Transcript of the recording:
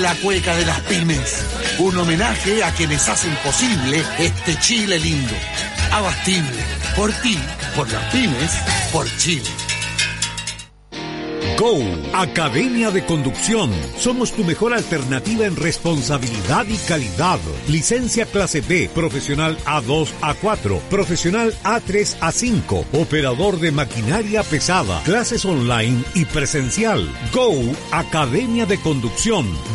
La cueca de las pymes, un homenaje a quienes hacen posible este Chile lindo. Abastible, por ti, por las pymes, por Chile. Go, Academia de Conducción. Somos tu mejor alternativa en responsabilidad y calidad. Licencia clase B, profesional A2, A4, profesional A3, A5, operador de maquinaria pesada, clases online y presencial. Go, Academia de Conducción.